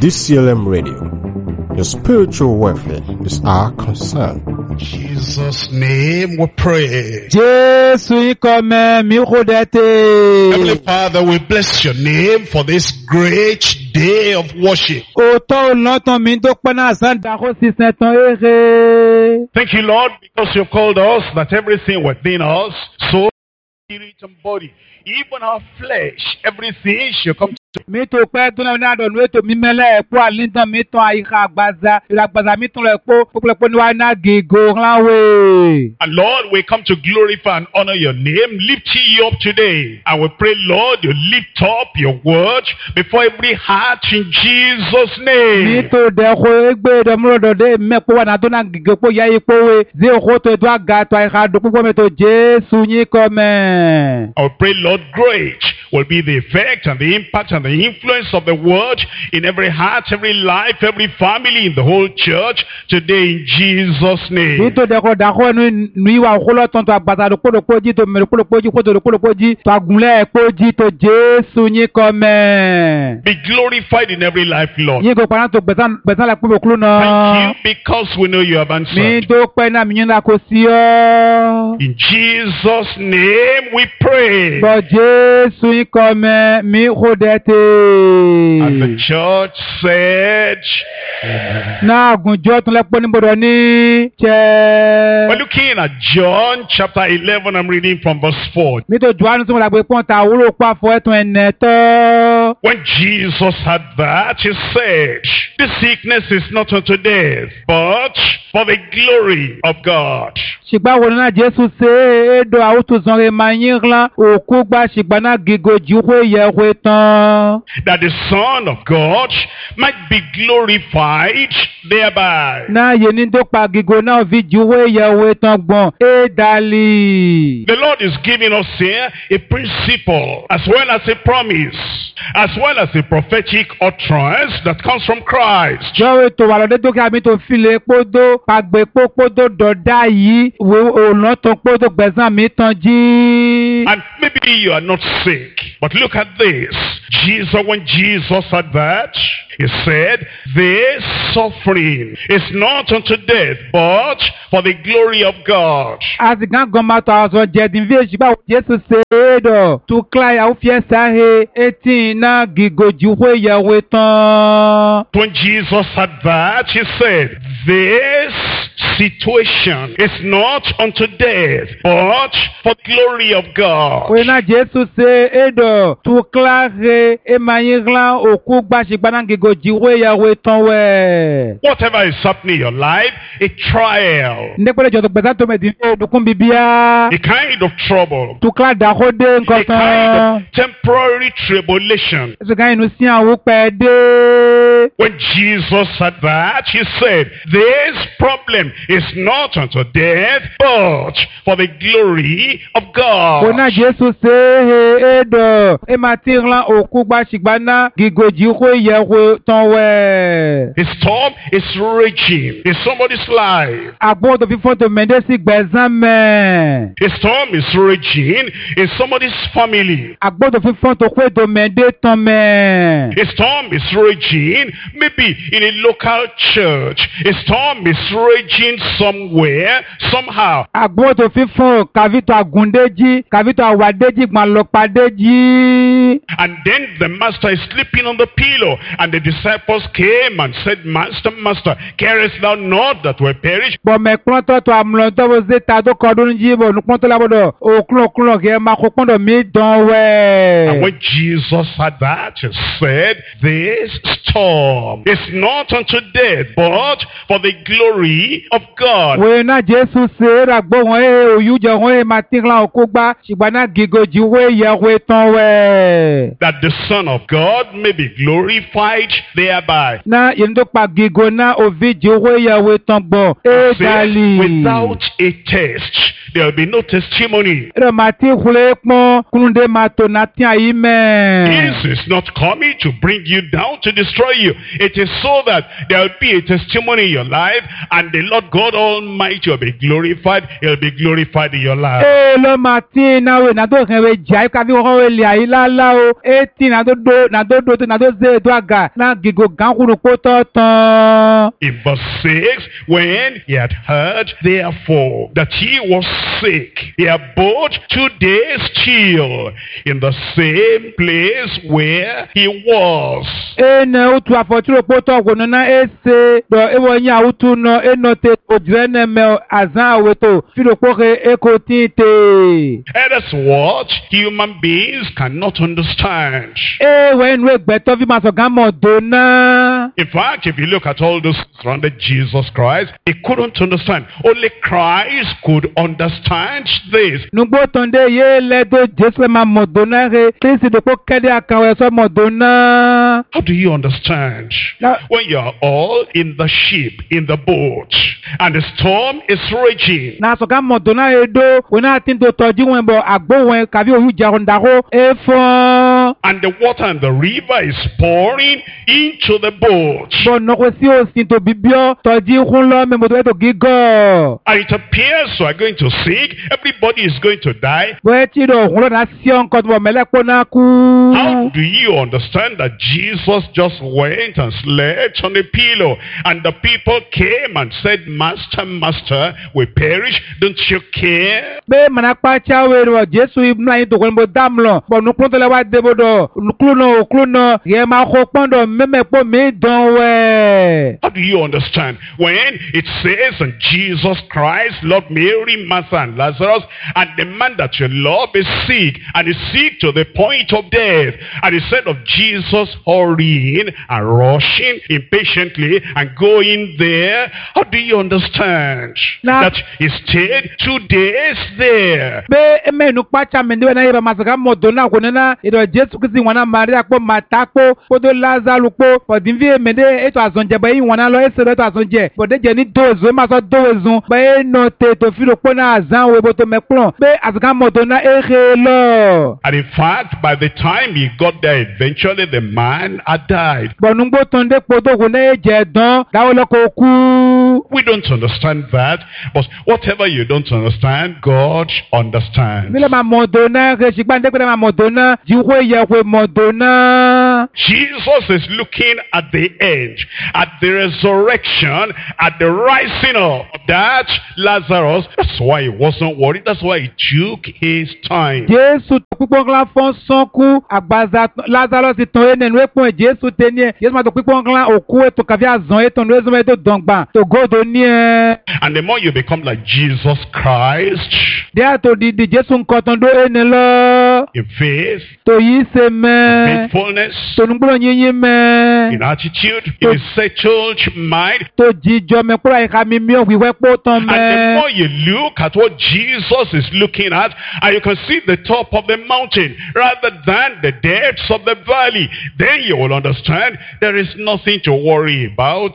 DCLM Radio. Your spiritual welfare is our concern. In Jesus' name we pray. Heavenly Father, we bless your name for this great day of worship. Thank you, Lord, because you called us that everything within us, soul, spirit, and body, even our flesh, everything should come to. And Lord, we come to glorify and honor your name, lift you up today. And we pray, Lord, you lift up your word before every heart in Jesus' name. I pray, Lord, great will be the effect and the impact and the influence of the word in every heart, every life, every family, in the whole church today in Jesus' name. Be glorified in every life, Lord. Thank you because we know you have answered. In Jesus' name we pray. And the church said, we're looking at John chapter 11. I'm reading from verse 4. When Jesus had that, he said, this sickness is not unto death, but for the glory of God. That the Son of God might be glorified thereby. The Lord is giving us here a principle as well as a promise, as well as a prophetic utterance that comes from Christ. And maybe you are not sick, but look at this. When Jesus had that, he said, this suffering is not unto death, but for the glory of God. When Jesus had that, he said, this situation is not unto death, but for the glory of God. Whatever is happening in your life, a trial, a kind of trouble, a kind of temporary tribulation. When Jesus said that, he said, this problem is not unto death, but for the glory of God. A storm is raging in somebody's life. A storm is raging in somebody's family. A storm is raging maybe in a local church. A storm is raging somewhere, somehow. And then the master is sleeping on the pillow, and the disciples came and said, Master, Master, carest thou not that we perish? And when Jesus had that, he said, this storm is not unto death, but for the glory of God. That the Son of God may be glorified thereby. Without a test, there will be no testimony. This is not coming to bring you down, to destroy you. It is so that there will be a testimony in your life, and the Lord God Almighty will be glorified. He will be glorified in your life. In verse 6, when he had heard, therefore, that he was sick, he abode 2 days still in the same place where he was. And that's what human beings cannot understand. In fact, if you look at all those surrounded Jesus Christ, they couldn't understand. Only Christ could understand this. How do you understand? When you are all in the ship, in the boat, and the storm is raging, and the water and the river is pouring into the boat, and it appears you are going to sink, everybody is going to die. How do you understand that Jesus just went and slept on a pillow, and the people came and said, Master, Master, we perish, don't you care? How do you understand when it says, and Jesus Christ loved Mary, Martha, and Lazarus, and the man that you love is sick, and is sick to the point of death, and instead of Jesus hurrying and rushing impatiently and going there, how do you understand that he stayed 2 days there? And in fact, by the time he got there, eventually the man had died. We don't understand that, but whatever you don't understand, God understands. Jesus is looking at the end, at the resurrection, at the rising up of that Lazarus. That's why he wasn't worried. That's why he took his time. And the more you become like Jesus Christ, in faith, in faithfulness, in attitude, in a settled mind, and the more you look at what Jesus is looking at, and you can see the top of the mountain rather than the depths of the valley, then you will understand there is nothing to worry about.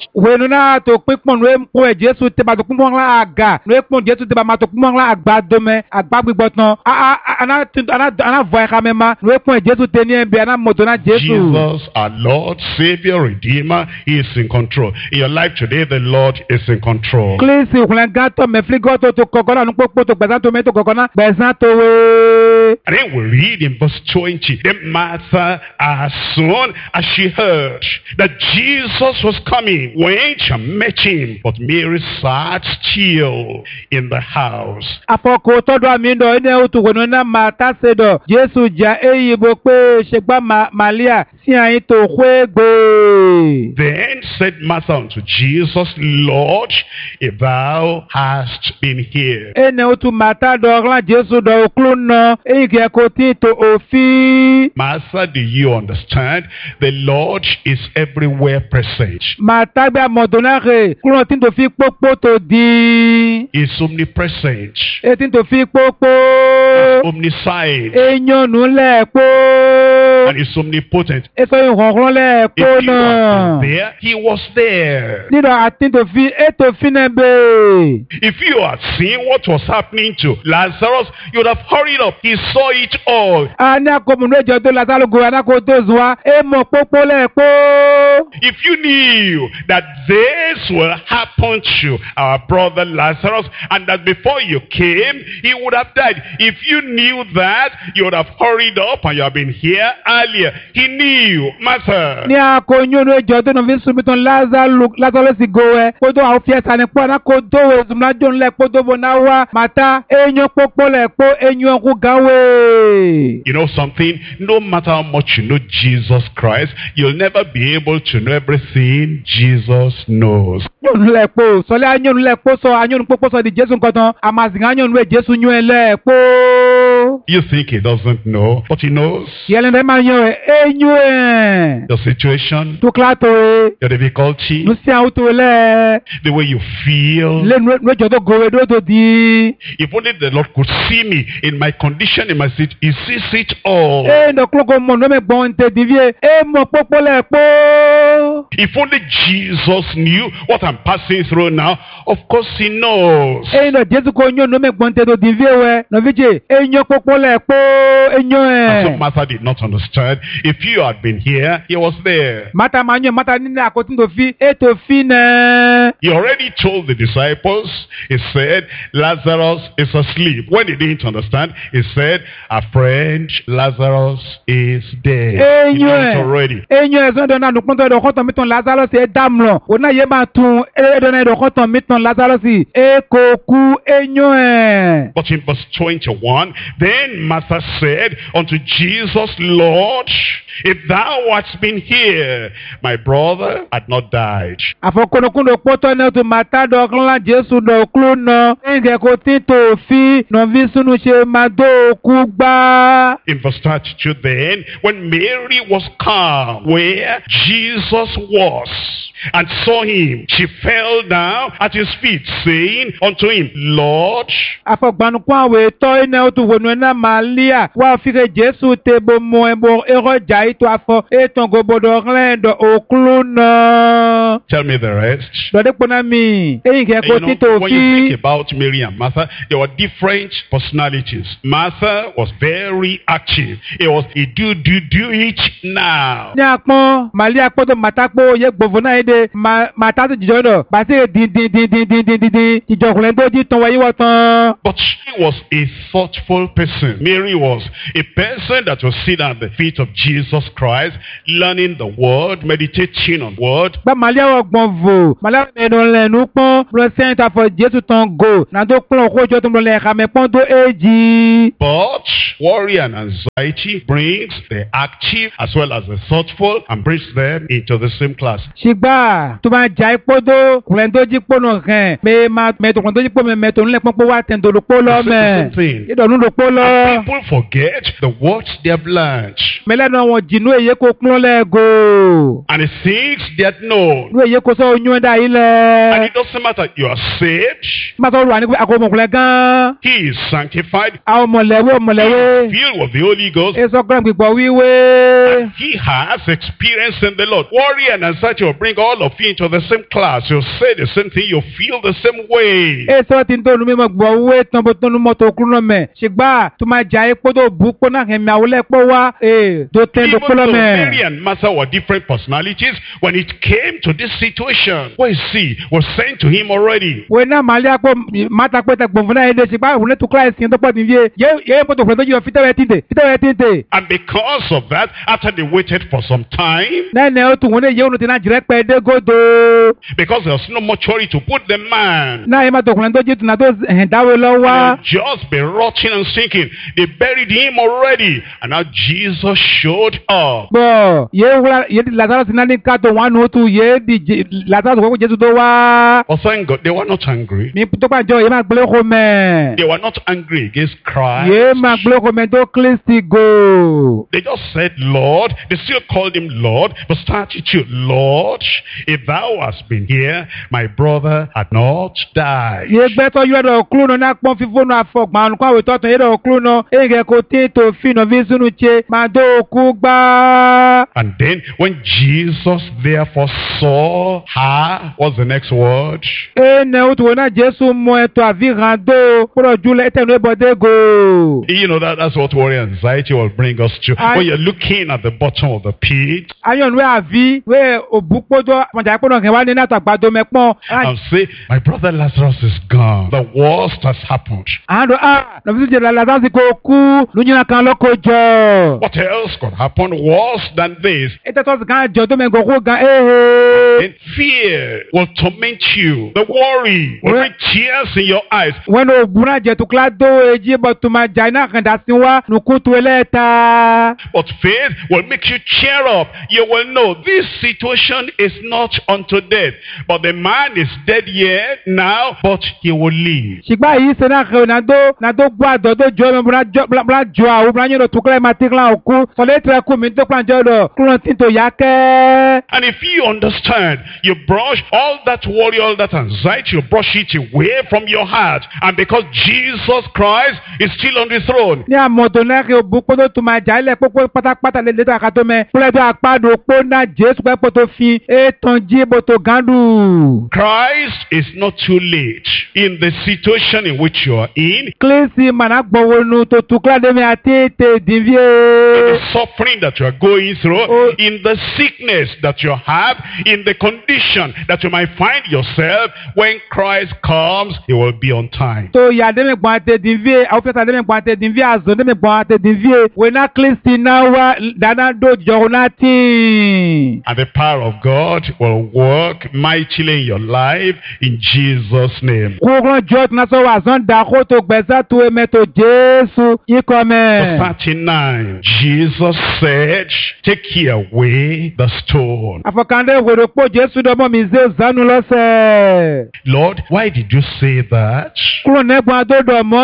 Jesus, our Lord, Savior, Redeemer, He is in control. In your life today, the Lord is in control. And then we read in verse 20, then Martha, as soon as she heard that Jesus was coming, went and met him, but Mary sat still in the house. Then said Martha unto Jesus, Lord, if thou hast been here, Martha, do you understand? The Lord is everywhere present. Is omnipresent. Is omniscient. and is omnipotent. Eso yin hongron le If po you are na. there, he was there. Ni do atin to fi e to fi na be. If you had seen what was happening to Lazarus, you would have hurried up. He saw it all. Ani akomu no ejo to Lazarus go ana ko to zuwa e mo popo le po. If you knew that this will happen to our brother Lazarus and that before you came, he would have died. If you knew that, you would have hurried up and you have been here earlier. He knew, Martha. Ni akonyo no ejo to no fi sumi ton Lazarus go e ko to a fiesta ni po na ko do we zumla jon le po do bona wa mata enyo popo le po enyo ku gawe. You know something? No matter how much you know Jesus Christ, you'll never be able to know everything Jesus knows. Nyonu le po so le anyonu le po so anyonu popo so di Jesu nkan tan amazin anyonu we Jesu nyu ele po. You think he doesn't know, but he knows. Yele de ma yo enyu e. The situation, To klato e. your difficulty, Nu si auto le. the way you feel. Le no ejo to go we do to di. If only the Lord could see me in my condition, in my seat, he sees it all. E no kloko mo no me bon te divie e mo popo le po. If only Jesus knew what I'm passing through now, of course he knows. E no Jesu ko nyo no me bon te do divie we no vije enyo popo le po enyo And so e. Martha did not understand. If you had been here, he was there. Mata manyo mata ni na akotin to fi e to fi na. He already told the disciples, he said, Lazarus is asleep. When they didn't understand, he said, our friend Lazarus is dead. He knew it already. Enyo e so do na nu ponto do koton miton Lazarus e damlo. Ona ye ma tun e do na do koton miton Lazarus e ko ku enyo e. But in verse 21, then Martha said unto Jesus, Lord, if thou hadst been here, my brother had not died. Afokonokundo poto na to mata do kla Jesu do klu no. Nge ko tin to fi no vi sunu se ma do ku gba. In verse 32 then, when Mary was come where Jesus was, and saw him, she fell down at his feet, saying unto him, Lord, Afogbanu kwa we to ina to wonu na Maria wa fi ke Jesu te bo mo ebo ero jai to afo e ton go bodo ren do oklu no. tell me the rest. Do de pona mi e nge ko You tin know, to when you think fi. about Mary and Martha, they were different personalities. Martha was very active. He do it now. Ni apon Maria po to mata po ye gbovo na ide mata to jijo do ba se din jijo kulen do ji ton wa yi wo tan. But she was a thoughtful person. Mary was a person that was sitting at the feet of Jesus Christ, learning the word, meditating on the word. Ba Maria wo gbon vo Maria me do le nu pon lo senta for Jesu ton go na do pon ko jo ton le ka me pon do eji. But worry and anxiety brings the active as well as the thoughtful and brings them into the same class. Shigba to ma jai podo kulen do ji pono ken me to kulen do ji po me to nle pon po wa ten do lo po lo me. I do nu lo po lo. And people forget the words they have learned Me le no won jinu eye ko kun le go. and the things they had known. Nu eye ko so oyun da And ile. it doesn't matter, you are saved, Ma so ru ani ako mo kulen gan. he is sanctified, A o mo lewe. filled with the Holy Ghost, E so gram gbigbo wiwe. he has experience in the Lord. Worry and anxiety will bring all of you into the same class. You'll say the same thing, you'll feel the same way. E so tin to nu mi mo gbo we tan bo tonu mo to kru no me. Shigba to ma jai podo bu po na ken mi awole po wa do ten do Even po lo though me. Mary and Martha were different personalities, when it came to this situation, what you see was sent to him already. We na Maria po mata po ta gbon na ide shigba we to Christ kin to po tin vie. Ye po to kru do ji fitawe tinte. And because of that, after they waited for some time, Na ne o tu won ye unu tin na jire pe de godo. because there was no much hurry to put the man, Na e ma to kru do ji tu na to dawe lo he wa. would just be rotting and sinking. They buried him already. And now Jesus showed up. Bo ye Lazarus sinani kato wanu tu ye di Lazarus ko Jésù tó wá. But thank God, they were not angry. Mi tó pa jọ ye ma gbele ko me. They were not angry against Christ. Ye ma gbele ko me tó Kristi go. They just said, Lord. They still called him Lord. But attitude, Lord, if thou hast been here, my brother had not died. Ye gbe to yo do klu no na pon fifo no afogban ko awe to ton ye do klu no ege ko te to fi no vi sunu che ma do ku gba. And then when Jesus therefore saw her, what's the next word? Ne o to na Jésù mo eto avirando pro jule etenu ebode go. You know that's what worry and anxiety will bring us to. When you're looking at the bottom of the pit, ayon we avi we obupodo monja podo kan wa ni na to agbado mepon. And say, my brother Lazarus is gone. The worst has happened. Ando no bi je Lazarus ko ku lunyina kan lokojo. What else could happen worse than this? Eta to kan jo to me go ko gan And fear will torment you. The worry will bring tears in your eyes. When obura je to klado eji but to ma jaina kan dasinwa nukutu eleta. But faith will make you cheer up. You will know this situation is not unto death. But the man is dead yet now, but he will live. Shigba yi se na ke na do gba do jo me bra jo a o bra nyo to kle matikla oku. So le tre ku mi to plan jo do. Klo tin to yake. And if you understand, you brush all that worry, all that anxiety, you brush it away from your heart. And because Jesus Christ is still on the throne. Ni amodo na ke obupodo to ma ja ile popo patapata le ta ka to me. Pledo apado po na Jésù pe poto fi e ton ji boto gandu. Christ is not too late in the situation in which you are in. Klesi managbowonu to tukla de me atete divie. In the suffering that you are going through, in the sickness that you have, in the condition that you might find yourself, when Christ comes, he will be on time. To ya de me gbon ate divie, aufeta de me gbon ate divie, azo de me gbon ate divie. We na Kristi na wa dana do jonati. And the power of God will work mightily in your life in Jesus' name. Koron jot na so wa zon da ko to gbesa to e me to Jésù ikome. Verse 39, Jesus said, take ye away the stone. Afokande woro po Jésù do mo mi ze zanu lo se. Lord, why did you say that? Kuro ne gbon do do mo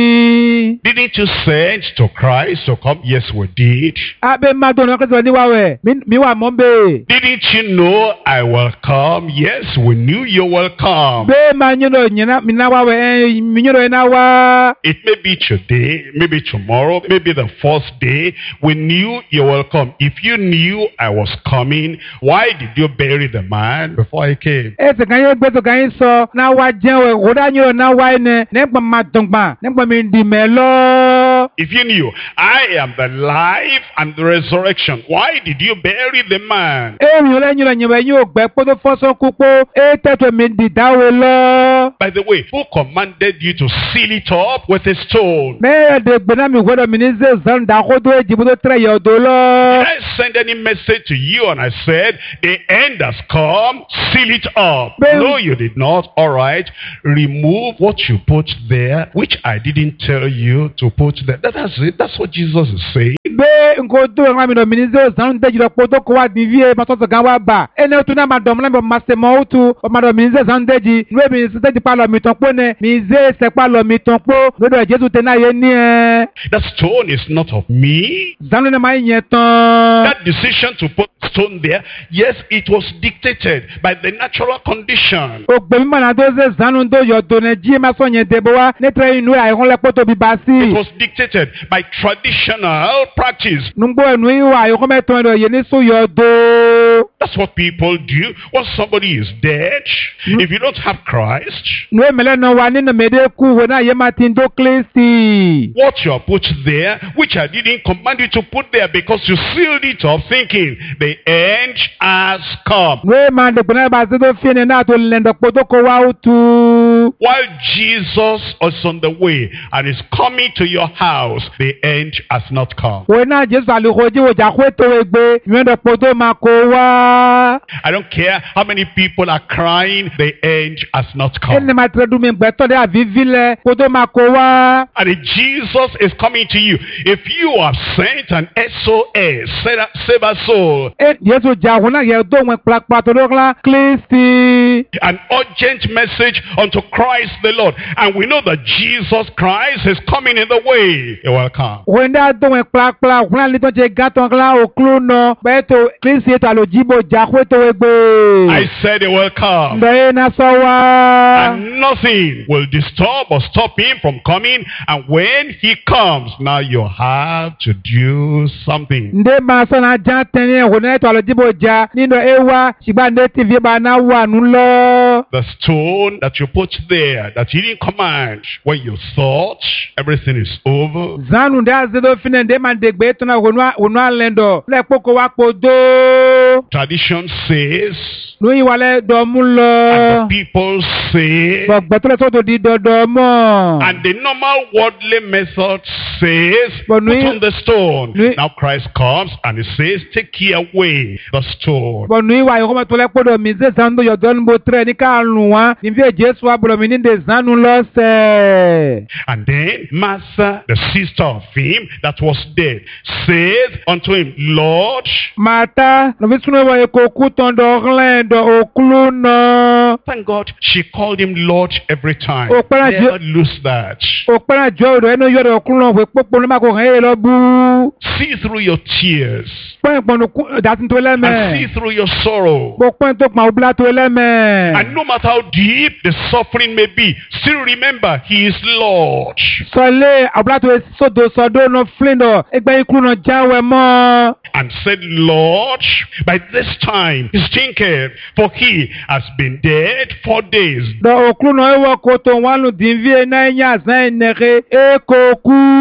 di. Didn't you send to Christ to come? Yes, we did. Abe ma do no Kristo ni wa we. Mi wa mo be. Didn't you know I will come? Yes, we knew you will come. Be ma nyino nyina mi na wa we mi nyino na wa. It may be today, maybe tomorrow, maybe the first day. We knew you will come. If you knew I was coming, why did you bury the man before I came? Se kan ye gbe to kan so na wa je we o da nyino na wa ne gba ma dongba ne gba mi di me lo. If you knew I am the life and the resurrection, why did you bury the man? Mi le nyino nyewe yo gbe podo foso kupo teto mi di dawe lo. By the way, who commanded you to seal it up with a stone? Me de gbe na mi gbodo mi ni ze zan da ko do eji bodo tre yo do lo. Did I send any message to you and I said, the end has come, seal it up? No, you did not. All right, remove what you put there, which I didn't tell you to put there. That's it. That's what Jesus is saying. Be nko do nga mi no mi ni ze zan de jiro poto ko wa divie ma to gan wa ba. Ene tu na ma dom na ma se mo tu o ma do mi ze zan de ji. Nwe mi se de pa lo mi ton po ne. Mi ze se pa lo mi ton po. Lodo Jésù te na ye ni e. That stone is not of me. Zanu na ma yen ton. That decision to put stone there, yes, it was dictated by the natural condition. O gbe mi ma na do ze zanu do yo do ne ji ma so yen de bo wa. Ne tre inu ai hon le poto bi ba si. It was dictated by traditional practice. Nungbo enu iwa yo ko me ton do ye ni so yo do. That's what people do when somebody is dead. If you don't have Christ, Nwe mele no wa ni no me de ku wo na ye ma tin do Kristi. what you have put there, which I didn't command you to put there because you sealed it up thinking the end has come. Nwe ma de bona ba se do fi ni na to le ndo poto ko wa utu. While Jesus is on the way and is coming to your house, the end has not come. Wo na Jésù ali ko ji wo ja ko to egbe. Nwe ndo poto ma ko wa. wá. I don't care how many people are crying, the end has not come. Ẹni máa tẹ̀lé dùn mí gbẹ́tọ̀ dé àvíví lẹ̀ kó tó máa kó wá. And if Jesus is coming to you, if you have sent an SOS, save a soul, Jésù jàhùn náà yẹ dóhùn pàápàá tó dọ́gba Kristi. an urgent message unto Christ the Lord, and we know that Jesus Christ is coming in the way, you're welcome. Wenda dóhùn pàápàá òkúnlá ní tó jẹ gàtọ̀ ńlá òkúlù náà bẹ́ẹ̀ tó Kristi ètò àlòjìbò jàhùn tó wẹgbẹ́. I said you're welcome. Bẹ́ẹ̀ náà sọ wá. And nothing will disturb or stop him from coming, and when he comes, now you have to do something. Ndé máa sọ náà já tẹ̀lé òun náà ètò àlòjìbò jà nínú ewa ṣùgbọ́n ndé tìfí bá náà wà nù lọ. The stone that you put there, that you didn't command, when you thought everything is over, Zanu ndé azédó fínẹ̀ ndé máa dègbé tó náà òun náà lẹ́ndọ̀ lẹ́ẹ̀kpọ̀ kó wá kó dó. tradition says, Lóyún wàlẹ̀ dọ̀mú lọ. and the people say, Gbọ̀gbẹ́tọ́lẹ̀ tó tó di dọ̀dọ̀ mọ́. and the normal worldly method says, But put we- on the stone. we- Now Christ comes and he says, take ye away the stone. Bọ̀nù ìwà ìkọ́mọ̀ tó lẹ́kpọ̀dọ̀ mi ṣe sàndó yọ̀dọ̀ ní bó tẹ̀rẹ̀ ní ká lù wá. Níbi Jésù abúlọ̀ mi ní de zanu lọ́sẹ̀. And then Martha, the sister of him that was dead, said unto him, Lord, Màtá lọ́fi súnmọ́ ìwà èkó kú tán dọ̀ọ́lẹ̀ dọ̀ òkúlù náà. thank God, she called him Lord every time. Oh, Parang Never lose that. Òpẹ́rẹ́ àjọ ìrọ̀ ẹnu yọ̀dọ̀ òkúlù náà wẹ̀ pópó ní màkò hàn yé lọ bú. See through your tears Pọ́ìn pọ̀nù dàtí tó and see lẹ́mẹ̀. through your sorrow. Bó pọ́ìn tó pọ̀n òbílá tó lẹ́mẹ̀. And no matter how deep the suffering may be, still remember He is Lord. Sọlé àbúlá tó sódò sọdó náà fílẹ̀ ẹgbẹ́ ikú náà jáwé mọ́. And said, Lord, by this time He thinketh, for He has been dead 4 days. Dọ̀ òkúlù náà ẹwọ́ kó tó wọn lù dìvíye náà ẹ̀yìn àzán ẹ̀nẹ̀kẹ́ èkó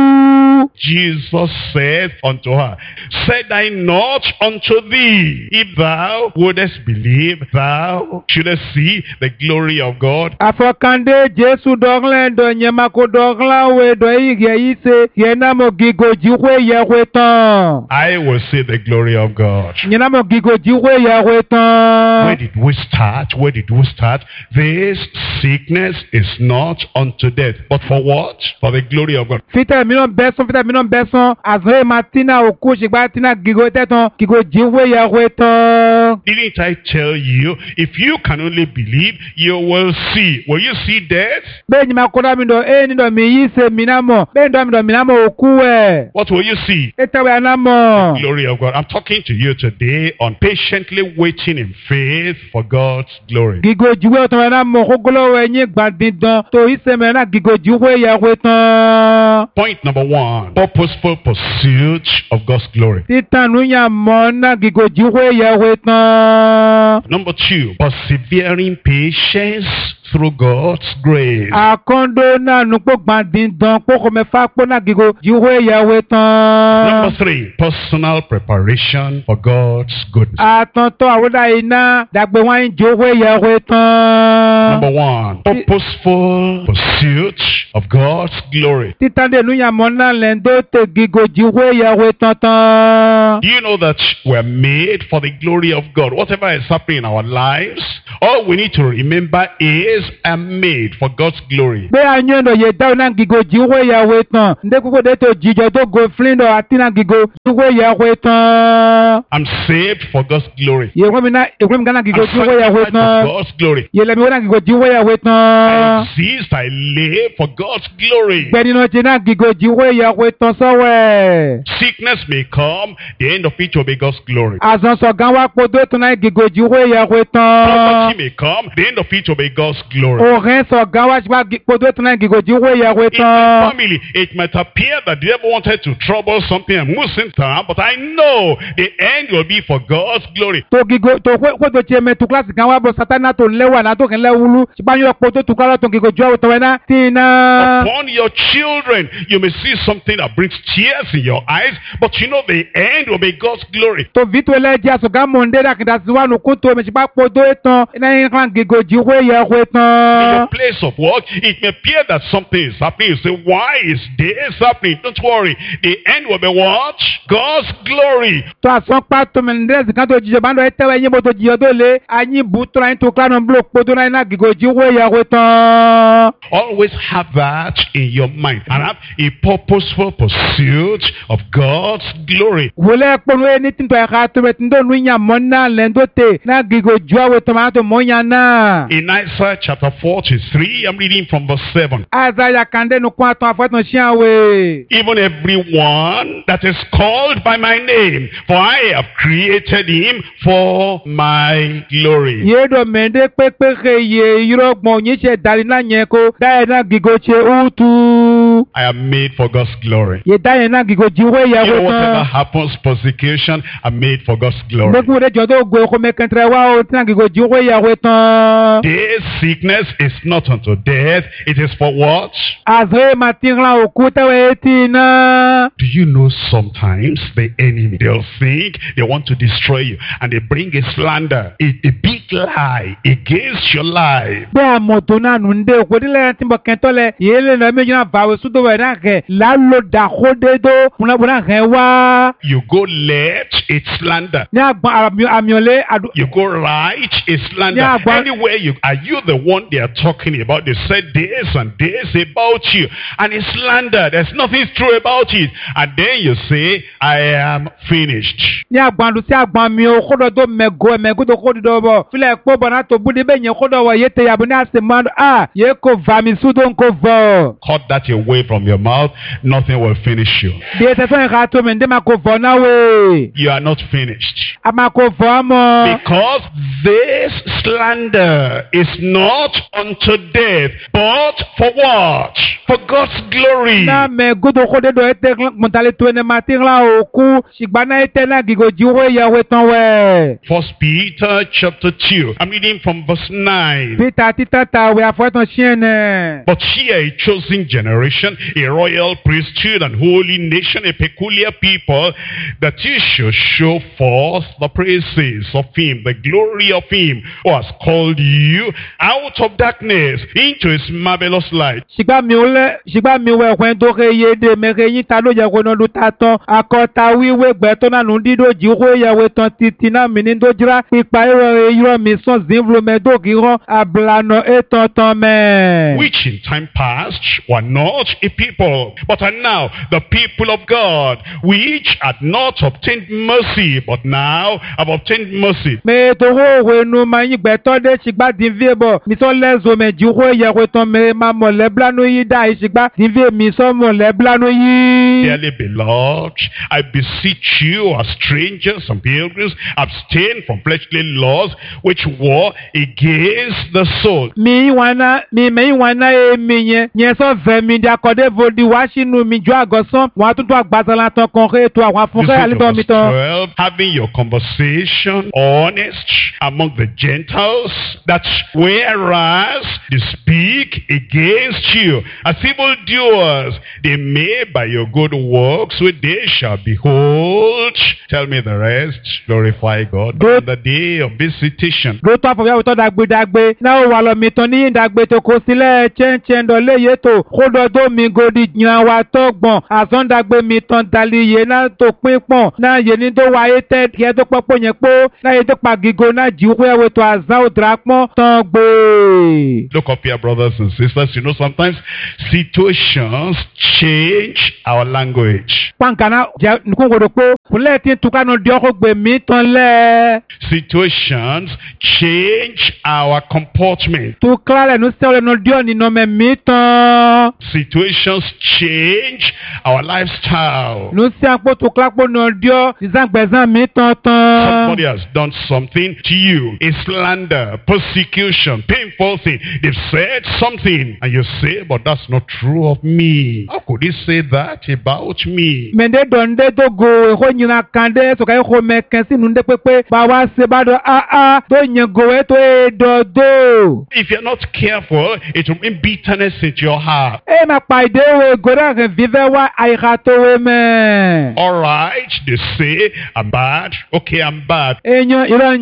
kú. Jesus said unto her, said I not unto thee, if thou wouldest believe, thou shouldest see the glory of God? Àfọkàndé Jésù dọ̀glẹ̀ dọ̀ nyẹ̀màkó dọ̀glẹ̀ wẹ̀ dọ̀ èyí yìí ṣe yẹn náà mọ̀ gígò jíwé yẹ̀wé tán. I will see the glory of God. Yẹn náà mọ̀ gígò jíwé yẹ̀wé tán. Where did we start? Where did we start? This sickness is not unto death, but for what? For the glory of God. Fítẹ̀ mìíràn bẹ́ sán, àzọ́yé máa tínà òkú ṣùgbọ́n tínà gígò tẹ́tàn gígò jíwé yẹ̀wé tán. Didn't I tell you, if you can only believe, you will see. Will you see death? Bẹ́ẹ̀ ni máa kó dá mi dọ̀ ní dọ̀ mi yí ṣe mí náà mọ̀, bẹ́ẹ̀ ni dọ̀ mi dọ̀ mi náà mọ̀ òkú ẹ̀. What will you see? Ètò ẹ̀ náà mọ̀. Glory of God. I'm talking to you today on patiently waiting in faith for God's glory. Gígò jíwé ọ̀tọ̀ ẹ̀ náà mọ̀ kókólówó ẹ̀yìn gbàdídán tó ìsẹ̀mẹ̀ náà gígò jíwé yẹ̀wé tán. Point number 1, purposeful pursuit of God's glory. Títànú yàn mọ́ náà gígò jíwé yẹ̀wé tán. Number 2, persevering patience through God's grace. Àkọ́ndó náà nùpọ̀ gbàdídán kókò mẹ́fà pọ̀ náà gígò jíwé yẹ̀wé tán. Number 3, personal preparation for God's goodness. Àtọ̀ntọ̀ àwòdà iná dàgbé wọn ń jíwé yẹ̀wé tán. Number 1, purposeful pursuit of God's glory. Títàndé nù yàn mọ́ náà lẹ́ndó tè gígò jíwé yẹ̀wé tán tán. Do you know that we're made for the glory of God? Whatever is happening in our lives, all we need to remember is I'm made for God's glory. Bẹ́ẹ̀ àyàn ẹ̀dọ̀ yẹ dáwọn náà gígò jíwé yẹ̀wé tán. Ndé kúkú dé tó jíjọ tó go flindọ̀ àti náà gígò jíwé yẹ̀wé tán. I'm saved for God's glory. Yẹ̀wé mi náà gígò I'm jíwé yẹ̀wé sanctified tán. for God's glory. Yẹ̀lẹ̀mí wọ́n náà gígò jíwé yẹ̀wé I tán. exist, I live for God's glory. Gbẹ̀ni náà ti náà gígò jíwé yẹ̀wé tán sọ́wẹ́. Sickness may come, the end of it will be God's glory. Àzọ̀nsọ̀ gan wá podó tó náà gígò jíwé yẹ̀wé tán. Poverty may come, the end of it will be God's glory. Òhìn sọ̀ gan wá podó tó náà gígò jíwé yẹ̀wé In my tán. family, it might appear that the devil wanted to trouble something and move things down, but I know the end will be for God's glory. Tó gígò tó kó tó tiẹ̀ mẹ́tò kílásì gan wá bọ̀ sátánà tó lẹ́wà náà tó kì í lẹ́wúlú. Ṣùgbọ́n yóò podó tó kọ́ tó gígò jíwé tán wẹ́ náà tí iná. Upon your children, you may see something that brings tears in your eyes, but you know the end will be God's glory. To vitu ele jia so ga monde da kinda siwa no kunto me chipa podo etan ina yin kan gigo jiwe ye ko etan tán. your place of work, it may appear that something is happening. You say, why is this happening? Don't worry. The end will be what? God's glory. tó àsánpá tó mẹ́ndẹ́sì kan tó jíjọ bá ń lọ ẹ tẹ́wọ́ ẹ̀yìn bó tó jíjọ tó lé ayé bùtúrà yín tó kílánà búlò kpó tó náà iná gígò jíwó ìyàwó tán. Always have that in your mind and have a purposeful pursuit of God's glory. wòlé kpọ́nù ẹ̀ ní tìǹtọ̀ ẹ̀ka tó bẹ̀ tìǹtọ̀ nù yàn mọ́ náà lẹ́ńtọ́ tẹ̀ náà gígò jíwó tó máa tó mọ́ yàn náà. In Isaiah chapter 43, I'm reading from verse 7. Azaya kande nu kwa to afatun shiawe. Even everyone that is called by my name, for I have created him for my glory. Yedo mende pepe ye yirogmo nyishe dalina nyeko daena gigoche utu. I am made for God's glory. Ye daena gigoji we ya You know, whatever we. happens, persecution, I'm made for God's glory. Meku de jodo go ko mekentre wa o tina gigoji we ya we tan. This sickness is not unto death, it is for what? Azre matinla okuta we tina. Do you know sometimes the enemy, they'll think they want to destroy you, and they bring a slander, a big lie against your life. Be amoto na nunde okodile timbo kentole yele na meju na vawe sudo we na ke la lo da khode do muna ke wa. You go left, it's slander. Ni agba amiole adu. You go right, it's slander. Yeah, but- Anywhere you are, you the one they are talking about? They said this and this about you, and it's slander. There's nothing true about it. And then you say, I am finished. Ni agbandu si agban mi o kodo do mego do kodo do bo file po bona to budi be yen kodo wa yete ya buni ase mando ye ko va mi sudo nko vo Cut that away from your mouth. Nothing will finish you. de te so ka to me de ma ko vo na we You are not finished. ama ko vo mo Because this slander is not unto death, but for what? For God's glory. na me godo kodo do ete montale to ne matinla o ku sigbana ete na gigo jiwo ya we ton we 1 Peter chapter 2. I'm reading from verse 9. Peter titata we afo ton chiene But ye are a chosen generation, a royal priesthood, and holy nation, a peculiar people, that ye should show forth the praises of him, the glory of him, who has called you out of darkness into his marvelous light. sigba mi we kwen do ke ye de me ke yin ta lo je ko no lu ta ton akota wiwe gbe to na nu dido jiwo ya we ton titi na mi ni do jira pipa iro mi son zinvlo me do ki ron ablano eton ton me Which in time past were not a people, but are now the people of God, which had not obtained mercy, but now have obtained mercy. me to ho we nu ma yin gbe to de sigba din vie bo mi so lezo me jiwo ya we ton me ma mo le blano yi da sigba din vie mi so mo le blano yi Dearly beloved, I beseech you as strangers and pilgrims, abstain from fleshly laws which war against the soul. mi me wana e mi yen so ve mi di akode vodi wa sinu mi jo agosan wa tun to agbazala ton kon re to àwọn fun This re book ali of ton mi verse ton 12, having your conversation honest among the Gentiles, that whereas they speak against you as evildoers, they may by your good works which they shall behold. Tell me the rest. Glorify God on the day of visitation. do to afo ya to dagbe na o wa lo mi ton ni dagbe to ko sile chen do le ye to kodo do mi godi yan wa to gbon azon dagbe mi ton dali ye na to pinpon na ye ni do wa ye te ye to popo yen po na ye to pa gigo na ji we to azan o drapon ton gbe Look up here, brothers and sisters. You know, sometimes situations change our language. pankana je nkun godo po kule tin tukano di oko gbe mi ton le Situations change our comportment. tu klale nu se ole no dio ni no me mi ton Situations change our lifestyle. nu se apo tu klapo no dio izan gbezan mi ton Somebody ton has done something to you. A slander, persecution, painful thing. They've said something and you say, but that's not true of me. How could he say that about me? mende donde to go ko nyina kan ɖe sɔka ye xɔme kɛ si nu ɖe kpekpe ba wa se ba ɖɔ to nye gowe to ye dɔ do. If you're not careful, it will bring bitterness into your heart. E ma kpa ide wo go ɖe ahɛ vive wa ayixa to we me. All right, they say, I'm bad. Okay, I'm bad. Enyo ira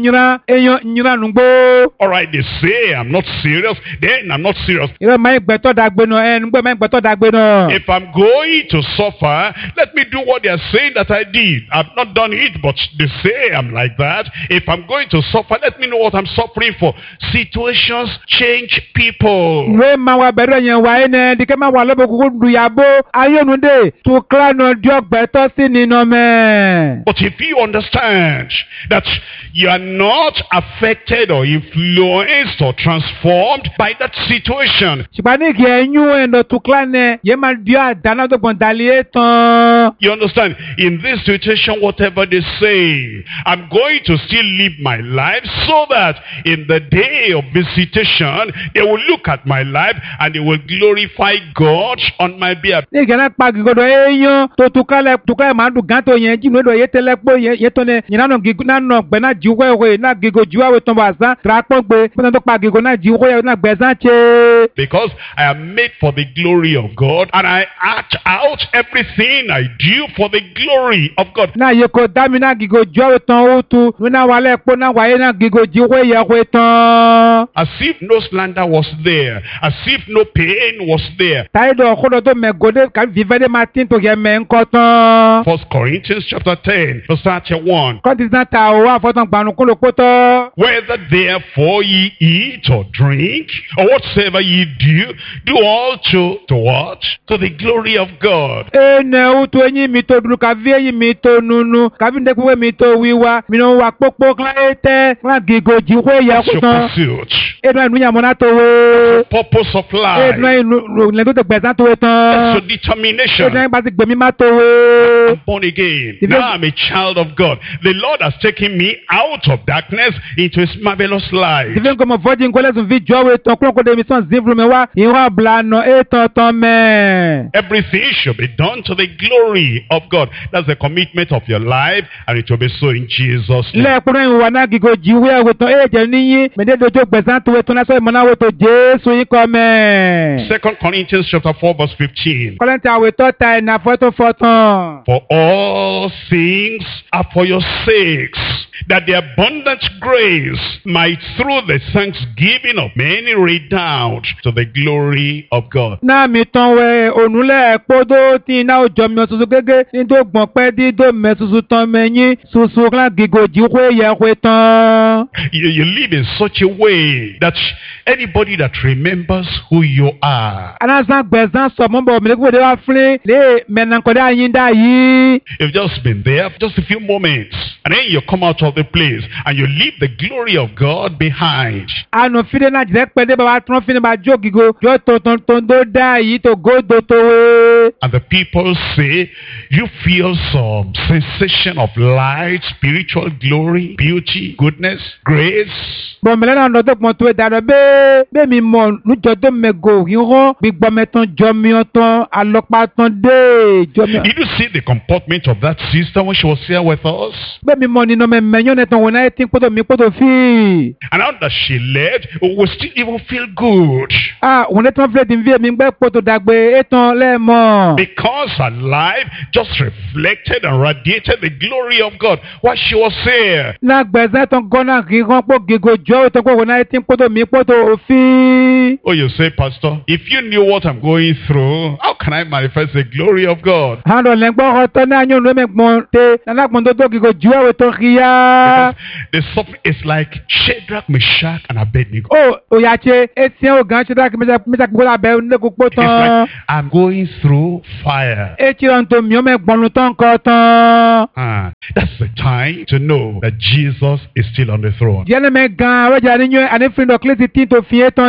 nyina nugbo. All right, they say, I'm not serious. Then I'm not serious. Ira ma gbɛtɔ dagbe nɔ nugbo ma gbɛtɔ dagbe nɔ. If I'm going to suffer, let me do what they are saying that I did. I've not done it, but they say I'm like that. If I'm going to suffer, let me know what I'm suffering for. Situations change people. We ma wa bɛrɛ yɛn wa ye nɛ dike ma wa lɔbɔ kuku du yabo ayonu de tu kla nɔ diɔ gbɛtɔ si ni nɔ mɛ. But if you understand that you are not affected or influenced or transformed by that situation, Sipani kìí ẹ̀yún ẹ̀nà tu kla nɛ yẹ ma diɔ adana tó gbɔn dali yẹ tán. you understand, in this situation, whatever they say, I'm going to still live my life so that in the day of visitation, they will look at my life and they will glorify God on my behalf. Ní ìgbà pa gigodo ẹ̀yán tó tu kla máa dùn gán tó yẹn jí lódò yẹ tẹ́lẹ̀ pé yẹ tó ní yìnyín náà gigo náà nọ gbẹ náà jí wẹ́wẹ́ náà gigo jí wẹ́wẹ́ tó bá zán tra pọ́n gbé pọ́n tó pa gigo náà jí wẹ́wẹ́ náà gbẹ zán ṣe. Because I am made for the glory of God and I act out everything I do for the glory of God. Náà yẹ kó dámi náà gigo jí wẹ́wẹ́ tán ó tu náà wàlẹ̀ pọ́ náà wáyé náà gigo jí wẹ́yẹ tán. As if no slander was there, as if no pain was there. Táyidọ̀ ọ̀kọ́dọ̀ tó mẹ gòdè kàbí fífẹ́dé máa tí tó yẹ mẹ́ ńkọ́ tán. 1 Corinthians chapter 10, verse 31. Kọ́ntì náà ta òwò àfọ́tàn gbànú kó ló kó tọ́. Whether therefore ye eat or drink, or whatsoever ye do, do all to what? To the glory of God. Ene utu enyi mi to dunu kavi enyi mi to nunu kavi ndekuwe mi to wiwa mino wa kpokpo kla ete kla gigo jiwe ya That's your kutan. pursuit. Enu enu ya mona to we. Purpose of life. Enu enu lendo te gbezan to we That's tan. your determination. Enu enu basi gbemi ma to we. I'm born again. If Now I'm a child of God. The Lord has taken me out of darkness into His marvelous light. Even comme virgin kole sun vi jowe ton klon ko de mi son zivlu me wa iwa blano etan ton me. Everything should be done to the glory of God. That's the commitment of your life, and it will be so in Jesus' name. Le kuno iwa na gigo jiwe we ton eje niyin me de dojo gbezan to we ton na so mo na we to Jesu yin ko me. 2 Corinthians chapter 4 verse 15. Kọ́lẹ́ntì àwẹ̀ tó ta ẹ̀nà fọ́tò fọ́tàn. For all things are for your sakes, that the abundant grace might through the thanksgiving of many redound to the glory of God. Náà mi tán wẹ ònúlẹ̀ kpódó tí iná òjò mi ọ̀sùsù gégé ní tó gbọ̀n pẹ́ dídó mẹ́ ṣuṣu tán mẹ́yìn ṣuṣu klan gígo jíwé yẹ wé tán. You live in such a way that anybody that remembers who you are, Aláǹsán gbẹ̀sán sọ̀mọ́ bọ̀ mílíkùwé wá fúnlé lé mẹ́nàkọ́dá ayíǹda yìí. you've just been there for just a few moments, and then you come out of the place and you leave the glory of God behind. Ànú fídé náà jẹ́ pẹ́ dé bàbá tán fídé bá jó gígo yóò tó dó dá yìí tó gódò tó wé. And the people say, you feel some sensation of light, spiritual glory, beauty, goodness, grace. Bọ̀mẹ̀lẹ́ náà lọ́dọ̀ pọ̀ tó ìdàdọ̀ bẹ́ẹ̀ mi mọ̀ lójọ́ tó mẹ́gò yíwọ́ gbígbọ́mẹ́ tán jọmíọ́ tán alọ́pàá tán dé jọmíọ́. Did you see the comportment of that sister when she was here with us? Bẹ́ẹ̀ mi mọ̀ nínú mẹ́mẹ́yọ́ nẹ́tàn wọn náà ti ń pọ́tò mi pọ́tò fí. And now that she left, we still even feel good. Òun nẹ́tàn fílẹ̀ tí ń fi èmi gbẹ́ pọ́tò dàgbé ètàn lẹ́ẹ̀mọ́. Because her life just reflected and radiated the glory of God while she was here. Lágbẹ̀ẹ́sẹ̀ tán gọ́nà kí wọ́n pọ̀ gígo jọ́ ìtàn pọ̀ wọn náà ti ń pọ́tò mi pọ́tò òfin. Oh, you say, Pastor, if you knew what I'm going through, how can I manifest the glory of God? Hàn lẹ́gbọ́n ọ̀tọ́ náà yóò lómi gbọ́n tẹ lálágbọ́n tó tó gígo jù ẹ̀wẹ̀ tó kí yá. The suffering is like Shadrach, Meshach, and Abednego. Òyàtse etí ọ̀gá Shadrach Meshach gbogbo abẹ́ onílẹ̀kùn It's tán. like I'm going through fire. Etí ọ̀n tó mi ó mẹ́gbọ́n tán kọ́ tán. That's the time to know that Jesus is still on the throne. Diẹ́nẹ́ mẹ́ gan awẹ́jà níyẹn ànífin dọ̀kílẹ́sì tí tó fi é tán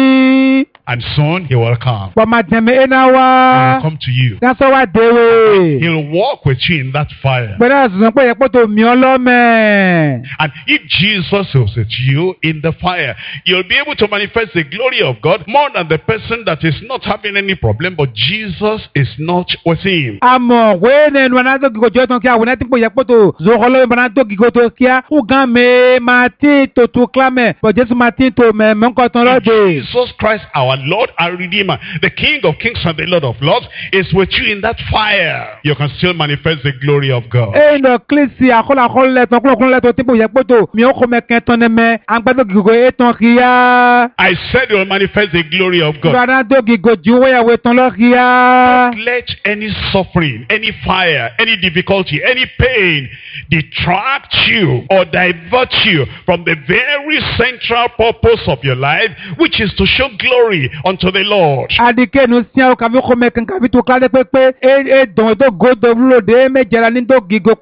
jí. And soon he will come. Bọ̀mà dẹ̀mẹ́ iná wá. He will come to you. Lásán wá déwé. He'll walk with you in that fire. Gbẹ̀dẹ̀ àzùzàn pé yẹ pọ́tò mi ọlọ́mẹ. Amen. And if Jesus is with you in the fire, you'll be able to manifest the glory of God more than the person that is not having any problem, but Jesus is not with him. Amo wene nwanado gigojo ton kia wona tipo yakpoto zoholo banado gigoto kia ugame mati to clame but Jesus mati to me monko ton lode. Jesus Christ, our Lord, our Redeemer, the King of Kings and the Lord of Lords, is with you in that fire. You can still manifest the glory of God. No klisi akola kolle ton kola to tipo yakpoto mi oko me kenton me angbado gigo eton kia. I said you will manifest the glory of God. Banado gigojo ya we ton lo kia. Don't let any suffering, any fire, any difficulty, any pain detract you or divert you from the very central purpose of your life, which is to show glory unto the Lord. Adike no sia o kavi ko me kan kavi to klade pepe don to go do lo de me jera ni do gigo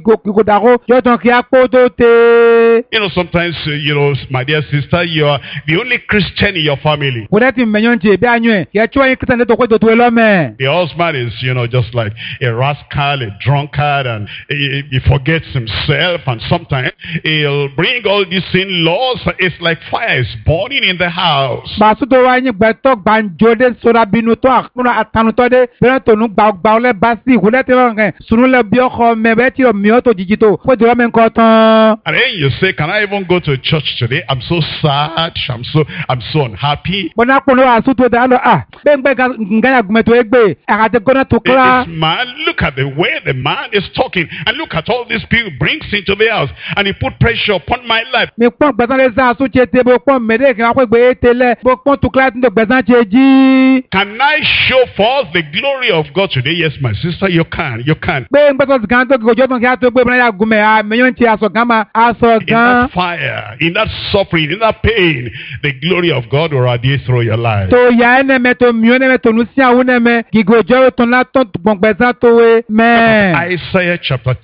daro yo ton ki apoto te. You know, sometimes, my dear sister, you are the only Christian in your family. Wonati menyon ti be anyu ya chwa yin Christian to ko do lo me. The husband is, just like a rascal, a drunkard, and he forgets himself, and sometimes he'll bring all these in-laws. It's like fire is burning in the house. Basuto wa yin gbeto gbanjode sora binu to akuna atanu to de be to nu gba ole basi wonati lo ngan sunu le bi oko me be ti o mi o to jijito ko do me nkan tan. And then you say, can I even go to church today? I'm so sad. I'm so unhappy. Bona pono asuto da lo be ngaya gumeto egbe akate gona to kra. This man, look at the way the man is talking, and look at all these people brings into the house, and he put pressure upon my life. Me pon gbesan le za asu chete bo pon mede kan ko gbe tele bo pon to kla ndo gbesan cheji. Can I show forth the glory of God today? Yes, my sister, you can. Be ngbeto gan to gojo ton ka to gbe bana ya gume meyon ti aso gama aso In gan. that fire, in that suffering, in that pain, the glory of God will radiate through your life. To ya ene me to mi one me to nu sia wona me gigojo ton la ton gbon gbesan to we me. Isaiah chapter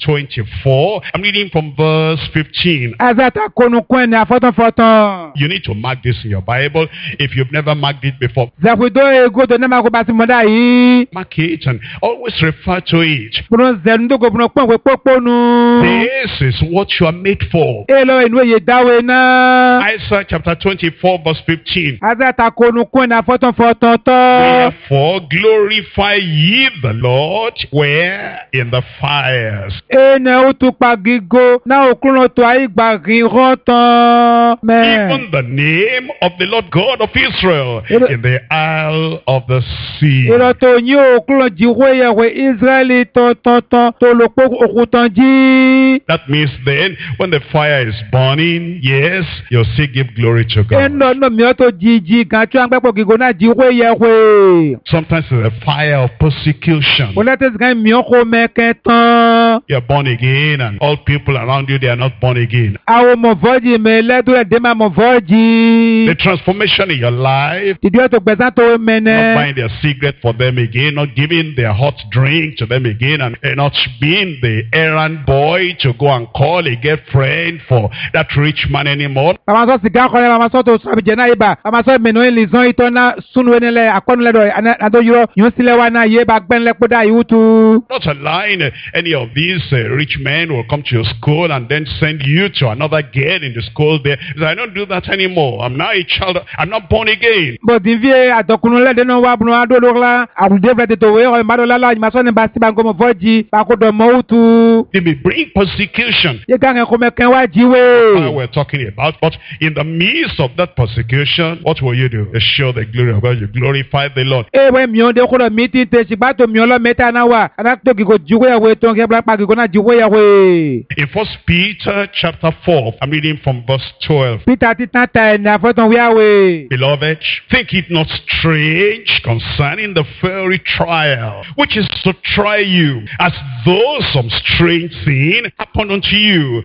24, I'm reading from verse 15. Azata konu kwen na foton. You need to mark this in your Bible if you've never marked it before. Zafudo ego to na ma ko basi moda yi. Mark it and always refer to it. Bono zendo go bono pon we poponu. This is what you are made for. Elo enu ye dawe na. Isaiah chapter 24 verse 15. Azata konu kwen na foton to. Wherefore glorify ye the Lord where in the fires. Ene utupa gigo na okuno to ai gba rotan. Even the name of the Lord God of Israel in the isle of the sea. Ero to nyi okuno jiwe ye we Israeli to lo po okutan ji. That means then when the fire is burning, yes, you'll still give glory to God. Eno no mi to jiji kan tu an gbo gigo na jiwe ye we. Sometimes it's a fire of persecution. Olete gan mi ko me ketan. You're born again and all people around you, they are not born again. Awo mo voji me le do de ma mo voji. The transformation in your life, Ti dio to gbesan to not mene. buying their cigarette for them again, not giving their hot drink to them again, and not being the errand boy to go and call a girlfriend for that rich man anymore. Mama so siga ko le mama so to so bi jena iba. Mama so meno elizon itona sunu enele akonu le do ado yuro yun sile wa na ye ba gben le poda yutu. Not allowing any of these rich men will come to your school and then send you to another girl in the school there. He said, I don't do that anymore. I'm now a child. I'm not born again. But divie adokunu le de no wa bunu ado lo la abude vle to we o ma do la la ma so ne ba si ba ngo mo voji ba ko do mo utu. They may bring persecution. Ye gan ko me ken wa jiwe. We're talking about, but in the midst of that persecution, what will you do? You show the glory of God. You glorify the Lord. E we mi on de ko do meeting te si ba to mi lo meta na wa ana to gi go jiwe we to ke bla pa gi go na jiwe ya we. In 1 Peter chapter 4, I'm reading from verse 12. Peter ti tata na foton we we. Beloved, think it not strange concerning the fiery trial, which is to try you, as though some strange thing happened unto you.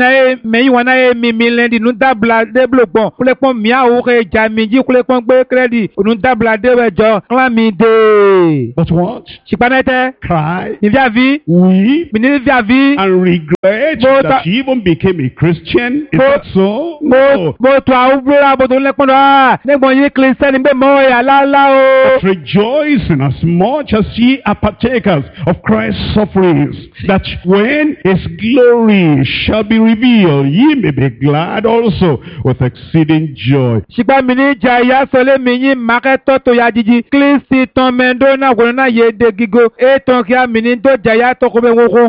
Me wana e mi lendi nu dabla de blopon. Kule pon mi a o ke jamiji kule pon gbe credit. Nu dabla de wejo. Kla mi de. But what? Chipanete. Cry, Ni via vi. weep, Mi ni via vi. and regret that you even became a Christian? Is that so? No. Mo to a ubra bo to le pon ah. Ne gbon yin Christian be mo ya la la o. Rejoice in as much as ye are partakers of Christ's sufferings, that when his glory me shall be revealed, ye may be glad also with exceeding joy. Shikpa mini jaya sole mini maketo to ya jiji. Kristi ton mendo na wona yede gigo. Eton kia mini do jaya to kome woko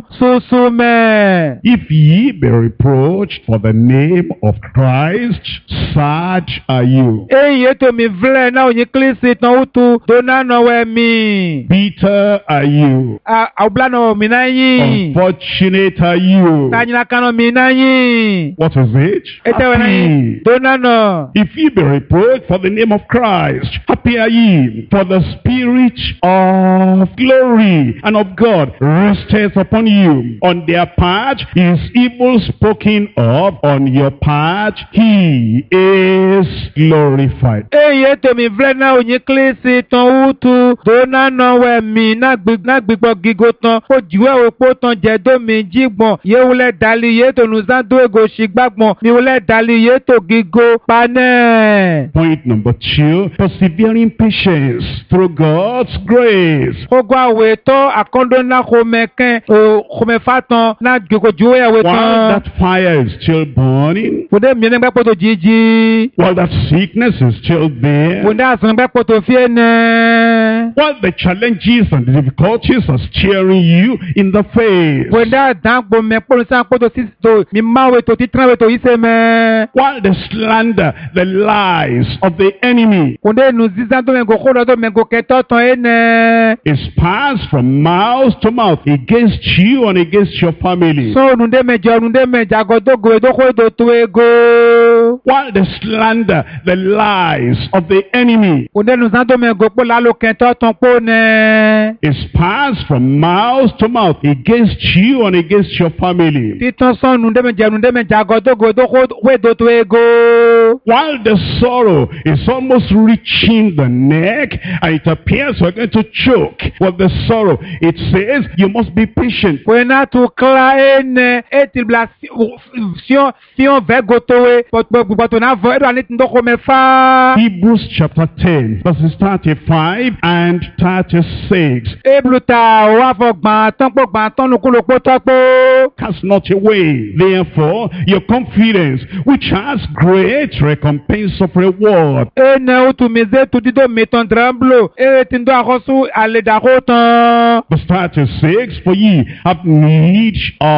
susume. If ye be reproached for the name of Christ, sad are you. Eye to mi vle na onye Kristi ton utu dona no we mi. Bitter are you. Aubla no minayi. Unfortunate are you. Kanyina kano minayi. What is it? Happy. Dona no. If ye be reproached for the name of Christ, happy are ye, for the Spirit of glory and of God resteth upon you. On their part is evil spoken of, on your part he is glorified. Eye to mi vle na onye Kristi ton utu dona no we mi na gbigbo gigo ton o jiwe opo ton je do mi jigbon ye wule dali ye to nu zan do ego shigbagbon mi wule dali ye to gigo pane. Point number 2, persevering patience through God's grace. Ogo awe to akondo na khomeken o khomefatan na gigo juwe awe ton. While that fire is still burning, Fode mi ne gbe poto jiji. while that sickness is still there, Fode asan gbe poto fiene. while the challenges and the difficulties are staring you in the face, Fode adan gbo me polo san poto sisto mi mawe to titran we to ise me. while the slander, the lies of the enemy Fode nu zizan to mengo khodo to mengo keto ton ene. is passed from mouth to mouth against you and against your family, So nunde me jago do go do ko do to ego. while the slander, the lies of the enemy Fode nu zan to mengo po lalo keto ton po ne. is passed from mouth to mouth against you and against your family, Titon son nunde me jago do go do ko we do to ego. while the sorrow is almost reaching the neck and it appears we're going to choke with the sorrow, it says you must be patient. Wena tu kla ene etil bla si on ve gotowe but na vo edo anit ndoko me fa. Hebrews chapter 10 verses 35 and 36. Ebluta wa fo gban ton nu kulo po to po. Cast not away, therefore, your confidence, which has great recompense of reward. Ene utu mize tu dido meton dramblo tindo akosu ale da kotan. Verse 36, for ye have need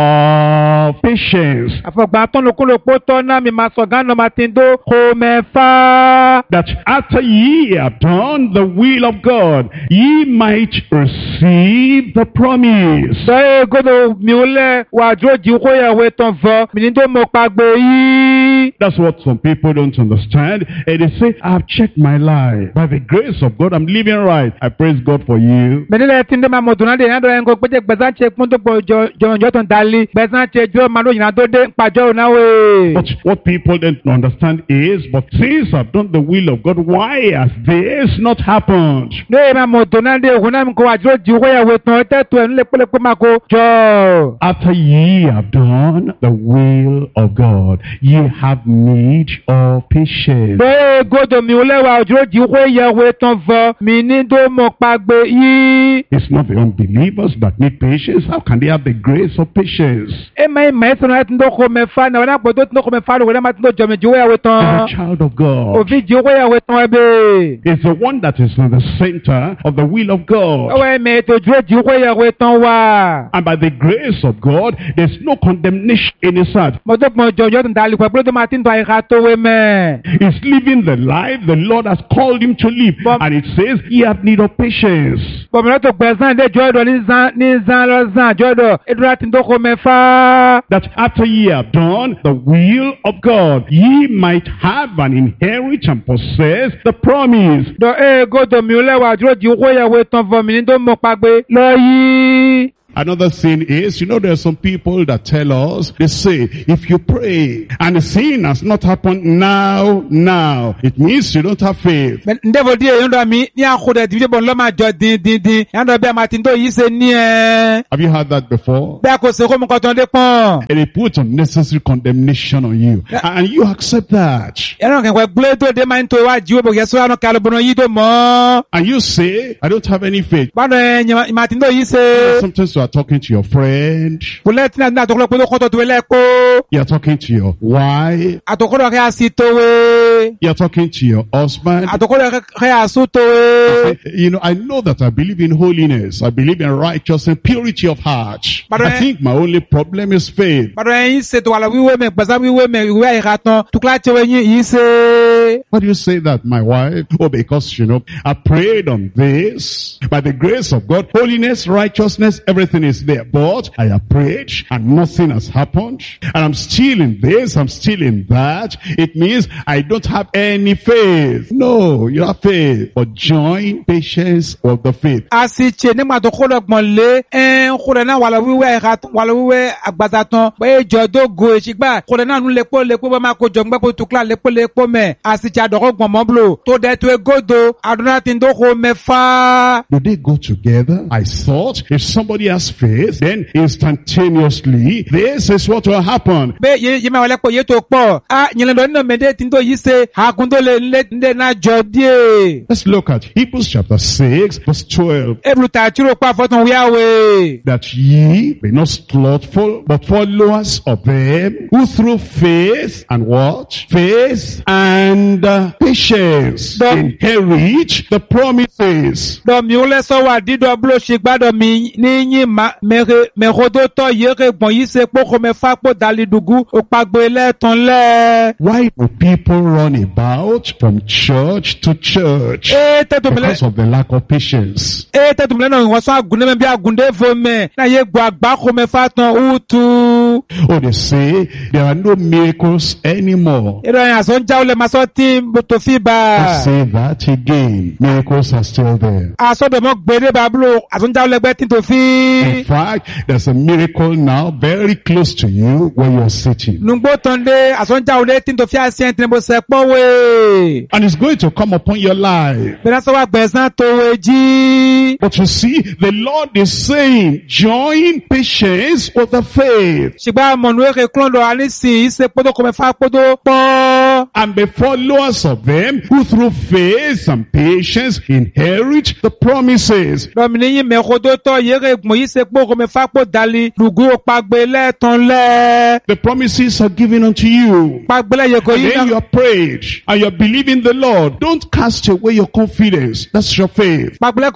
of patience, Afogban ton nu kulo po to na mi masogan no matindo ko me fa. that after ye have done the will of God, ye might receive the promise. So e godo mi ole wa joji ko ya we ton vo mi ni do mo pagbe yi. That's what some people don't understand. And they say, I've checked my life. By the grace of God, I'm living right. I praise God for you. Menile tinde ma moduna de yando engo peje gbezan che punto po jo ton dali gbezan che jo ma do yin do de pajo na we. But what people don't understand is, but since I've done the will of God, why has this not happened? Ne ma moduna de huna mi ko wa joji ko ya we ton te to en le pele pe ma ko jo. After ye have done the will of God, ye have need of patience. Be godo mi ole wa joji ko ya we ton vo mi ni do mo pagbe yi. It's not the unbelievers that need patience. How can they have the grace of patience? E mai so na tindo ko me fa na po do tindo ko me fa ro na ma tindo jo me jo ya we The ton. child of God O vi jo ko ya we ton be. is the one that is in the center of the will of God. O we me to joji ko ya we ton wa. And by the grace of God, there's no condemnation in his heart. Mo do mo jo ton dali ko do ma tindo ai ka to we me. He's living the life the Lord has called him to live. And it says, ye have need of patience. Bo mi to gbezan de jodo ni zan lo zan jodo edura tindo ko me fa. That after ye have done the will of God, ye might have an inherit and possess the promise. Do e godo mi ole wa joji ko ya we ton vo mi ni do mo pagbe lo yi. Another thing is, there are some people that tell us, they say, if you pray and the sin has not happened now, it means you don't have faith. Ndevo die yondo mi ni akode di bon lo ma jo din yando be ma tindo yi se ni e. Have you heard that before? Be ko se ko mo ko ton de pon. And they put unnecessary condemnation on you. And you accept that. Ero kan ko gble to de ma nto wa jiwo bo yeso ano kalo bono yi do mo. And you say, I don't have any faith. Ba no ma tindo yi se. Sometimes you are talking to your friend. Kule tina na tokolo kodo koto tuwele ko. You're talking to your wife. Atokolo ke asitowe. You're talking to your husband. Atokolo ke asutowe. You know, I know that I believe in holiness. I believe in righteousness and purity of heart. But I think my only problem is faith. But when se to wala wiwe me baza wiwe me wiwe iraton tukla chewe yi se. Why do you say that, my wife? Oh, because, you know, I prayed on this. By the grace of God, holiness, righteousness, everything is there. But I have prayed and nothing has happened. And I'm still in this, I'm still in that. It means I don't have any faith. No, you have faith. But join patience of the faith. Asi che ne ma to kolo gbonle en kole na wala wiwe iraton wala wiwe agbazaton be jodo go esigba kole na nu lepo ba ma ko jongba ko tukla lepo me asi cha do gbon mo blo to de to godo aduna tin do ko mefa. Do they go together? I thought if somebody has faith, then instantaneously this is what will happen. Be ye ma wala ko ye to po nyele do no mede tin do yi se hakundo le nde na jodie. Let's look at Hebrews chapter 6 verse 12. Ebruta tiro pa foton wiawe. That ye be not slothful, but followers of them who through faith and what? Faith and patience inherit the promises. Do mi ole so wa dido blo se gbado mi ni yin me rodo to yere gbon yi se po ko me fa po dalidugu o pagbo ile ton le. Why do people run about from church to church? Because of the lack of patience. Tetumle no won so agunde me bi agunde fo me na ye gbo agba ko me fa ton utu. Oh, they say there are no miracles anymore. Let's say that again. Miracles are still there. In fact, there's a miracle now very close to you where you're sitting. And it's going to come upon your life. But you see, the Lord is saying, join patience with the faith. And be followers of them who through faith and patience inherit the promises. The promises are given unto you. And then you are prayed and you are believing the Lord. Don't cast away your confidence. That's your faith. You believe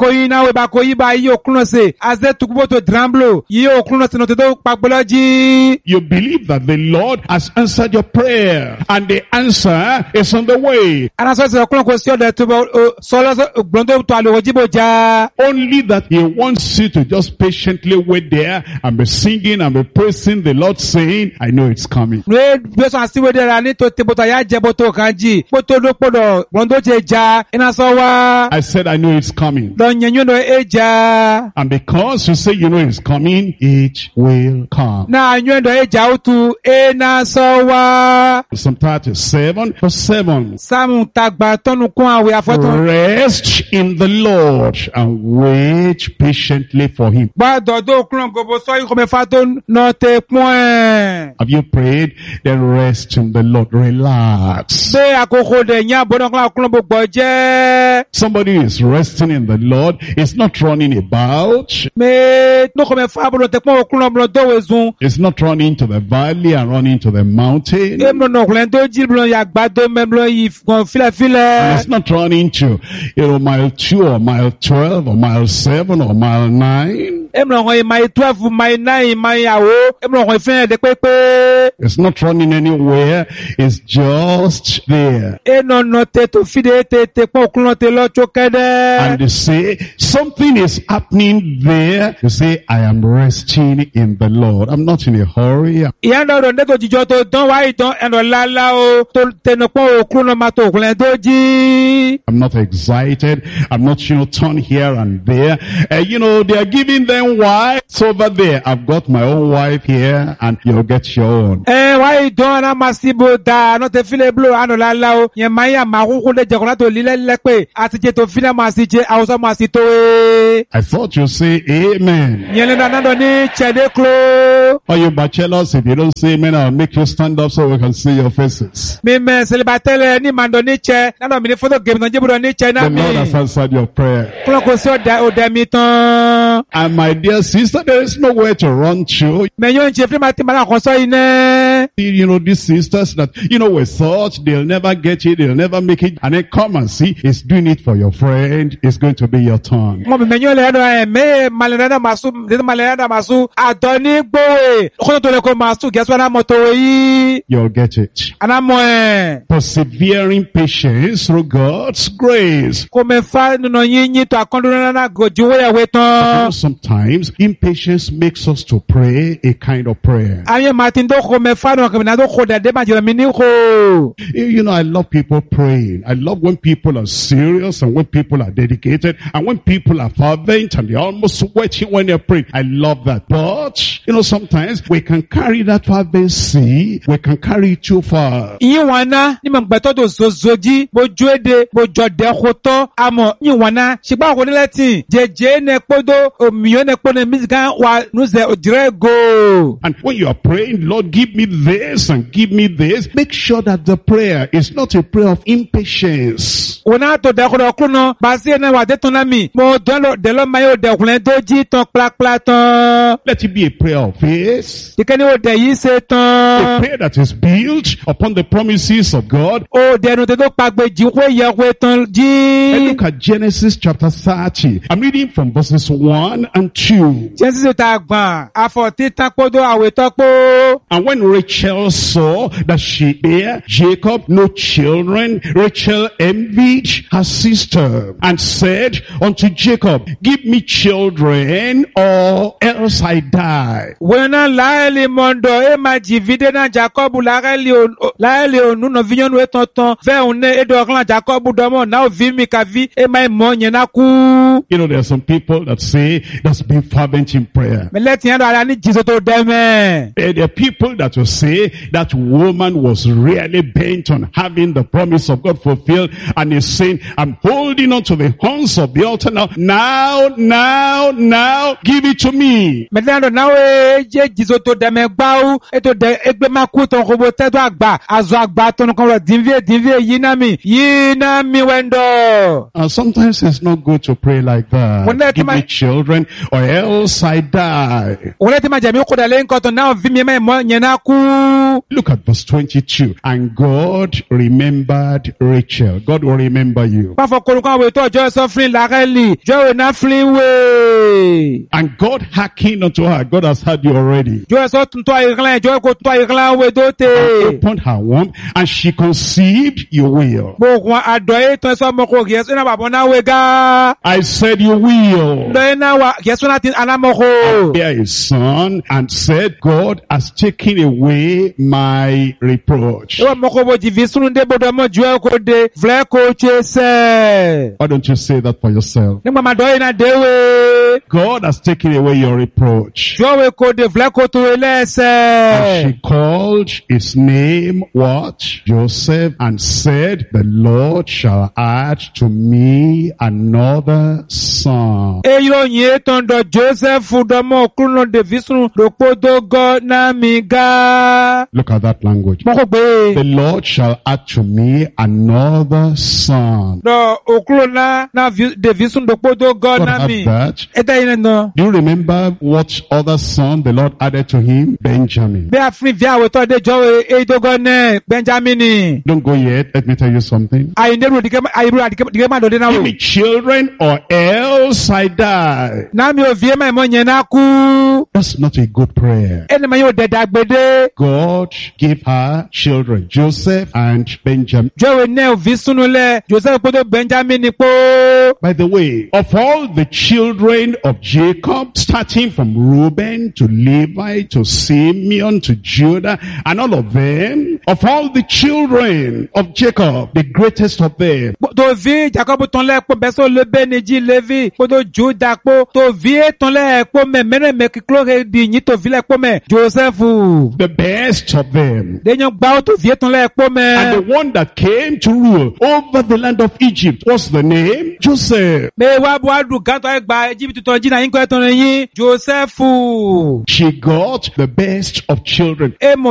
that the Lord has answered your prayer and the answer is on the way. Only that He wants you to just patiently wait there and be singing and be praising the Lord, saying, I know it's coming. I said, I know it's coming. And because you say you know it's coming, it will come. Psalm 37 verse 7. Rest in the Lord and wait patiently for Him. Have you prayed? Then rest in the Lord. Relax. Somebody who is resting in the Lord is not running about. It's not running to the valley and running to the mountain. And it's not running to, mile 2 or mile 12 or mile 7 or mile 9. It's not running anywhere. It's just there. And they say, something is happening there. You say, I am resting in the Lord. I'm not in a hurry. I'm not excited. I'm not, turn here and there. They are giving them wives over there. I've got my own wife here and you'll get your own. I thought you say amen. Or you bachelors, if you don't say amen, I'll make you stand up so we can see your faces. me celibatele ni mando ni che. Nano mini photo game no jibudo ni che na The mi. Lord has answered your prayer. Kulo ko si o mi tan. And my dear sister, there is nowhere to run to. Me yo nche free mati mala kon so ine. You know, these sisters that, we thought they'll never get it, they'll never make it. And then come and see, he's doing it for your friend. It's going to be your turn. Mo me yo le do me malena masu, de malena masu adoni gbo. Ko to le ko masu geso na moto yi. You'll get it. Ana mo Persevering patience through God's grace. Ko me fa no yin to akondo na goju we we tan. Sometimes impatience makes us to pray a kind of prayer. Aye Martin do ko me fa no ko na do ko de ma je mi ni ko. I love people praying. I love when people are serious and when people are dedicated and when people are fervent and they're almost sweating when they're praying. I love that. But, sometimes we can carry that fervency. We can carry it too far. Yin wana ni mo gbe to do zozoji bo juede bo jode ko to amo yin wana sigba ko ni leti jeje ne podo omiyo ne pone mizika wa nuze odirego. And when you are praying, Lord, give me this and give me this, make sure that the prayer is not a prayer of impatience. Ona to de ko do kuno ba si na wa de ton na mi mo don lo de lo mayo de kunle doji ton plak ton. Let it be a prayer of faith. Dikeni o de yi se A ton. prayer that is built upon the promises of God. O de no te do pagbe ji ko ye ko ton And ji. look at Genesis chapter 30. I'm reading from verses 1 and 2. Genesis ta gban afo ti tan podo awe to po. And when Rachel saw that she bare Jacob no children, Rachel envied her sister and said unto Jacob, give me children or else I die. Wena laeli mondo e ma jivide na Jacob laeli onu no vinyon we tonton ve one edo kan Jacob domo na o vi mi ka vi e ma mo yen na ku. There are some people that say that's being fervent in prayer. Me let yan do ara ni jiso to deme. There are people that will say that woman was really bent on having the promise of God fulfilled and is saying, I'm holding on to the horns of the altar now, give it to me. Me let do na we je jiso to deme gba u e to de egbe ma ku ton ko bo te do agba azo agba ton ko ro dinvie yi na mi wendo. And sometimes it's not good to pray like When that. that Give me my- children or else I die. Wona ti ma je mi ko da le nkan ton na o vi mi mo yen na ku. Look at verse 22. And God remembered Rachel. God will remember you. Pa fo ko kan we to jo suffering la reli jo we na flin we. And God hearkened unto her. God has heard you already. Jo so tun to ayiklan jo ko tun to ayiklan we do te. Opened her womb and she conceived, you will. Bo ko ado e to so mo ko ge so na babo na we ga. I said you will. Do na wa ge so na tin ana mo ko. Bear a son and said, God has taken away my reproach. E wa mo ko bo ji vi sunu de bo do mo jo ko de vle ko che se. Why don't you say that for yourself? Ni ma do e na de we. God has taken away your reproach. Jo we ko de vle ko to we le And se. she called his name what? Joseph, and said, the Lord shall add to me another son. E yo yin ton do Joseph do mo kruno de vi sunu do po do go na mi ga. Look at that language. Mo ko gbe. The Lord shall add to me another son. Do okuro na de vi sunu do po do go God na have mi. that. Eta yin no. Do you remember what other son the Lord added to him? Benjamin. Be afrin vi awe to de jo e do go ne Benjamin. Don't go yet. Let me tell you something. Ayi ne ru dike ma do de na Give wo. me children or else I die. Na mi o vie ma mo yen na ku. That's not a good prayer. Eni ma yo de dagbede. God gave her children, Joseph and Benjamin. Jo we ne o vi sunu le Joseph po do Benjamin ni po. By the way, of all the children of Jacob, starting from Reuben to Levi to Simeon to Judah and all of them, of all the children of Jacob, the greatest of them, To vi Jacob ton le po beso le Benji Levi po do Judah po to vi ton le po me ki klore di ni to vi le po me Joseph. the best of them. De yon gba o to vi ton le po me. And the one that came to rule over the land of Egypt, what's the name? Joseph. Me wa bo adu gan to gba Egypt to jina yin ko ton yin Joseph. She got the best of children. E mo